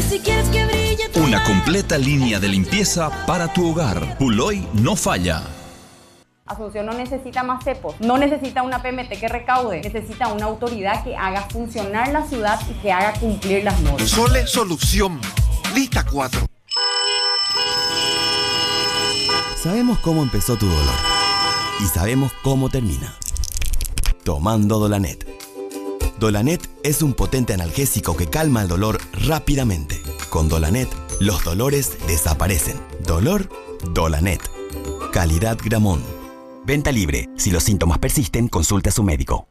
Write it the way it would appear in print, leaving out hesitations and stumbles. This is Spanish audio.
Si quieres que brille tu Una completa línea de limpieza para tu hogar. Puloy no falla. Asunción no necesita más cepos, no necesita una PMT que recaude, necesita una autoridad que haga funcionar la ciudad y que haga cumplir las normas. Sole Solución. Lista 4. Sabemos cómo empezó tu dolor y sabemos cómo termina. Tomando Dolanet. Dolanet es un potente analgésico que calma el dolor rápidamente. Con Dolanet, los dolores desaparecen. Dolor, Dolanet. Calidad Gramón. Venta libre. Si los síntomas persisten, consulte a su médico.